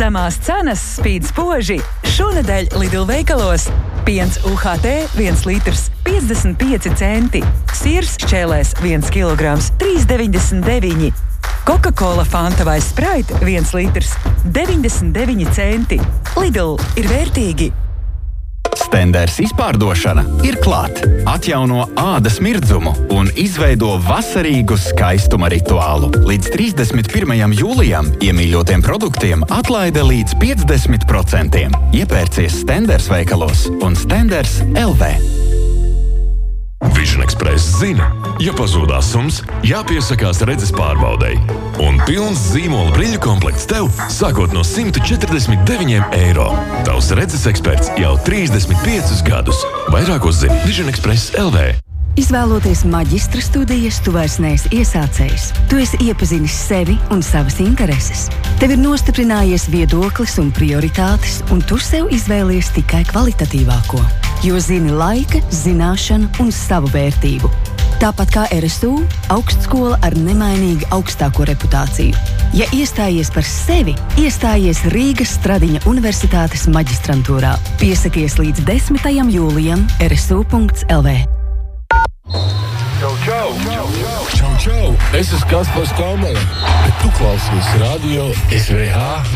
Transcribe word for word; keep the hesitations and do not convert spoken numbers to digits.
Zemās cenas spīd spoži. Šonedēļ Lidl veikalos piens U H T viens litrs piecdesmit pieci centi, sirs šķēlēs viens kilograms trīs deviņdesmit deviņi, Coca-Cola Fanta vai Sprite viens litrs deviņdesmit deviņi centi. Lidl ir vērtīgi. Stenders izpārdošana ir klāt. Atjauno ādas mirdzumu un izveido vasarīgu skaistuma rituālu. Līdz trīsdesmit pirmajam jūlijam iemīļotiem produktiem atlaide līdz piecdesmit procentiem. Iepērcies Stenders veikalos un Stenders L V. Vision Express zina, ja pazūd asums, jāpiesakās redzes pārbaudei. Un pilns zīmola brīļu komplekts tev sākot no simt četrdesmit deviņi eiro. Tavs redzes eksperts jau trīsdesmit piecus gadus. Vairāk uzzini Vision Express L V. Izvēloties maģistra studijas, tu vairs neesi iesācējs. Tu esi iepazinis sevi un savas intereses. Tev ir nostiprinājies viedoklis un prioritātes, un tu sev izvēlies tikai kvalitatīvāko. Jo zini laika, zināšanu un savu vērtību. Tāpat kā R S U, augstskola ar nemainīgi augstāko reputāciju. Ja iestājies par sevi, iestājies Rīgas Stradiņa Universitātes maģistrantūrā. Piesakies līdz desmitajam jūlijam R S U punkts L V. Čau, čau! Čau, čau! Čau, čau! Es esmu Kaspars Kalmele, bet tu klausies radio S V H.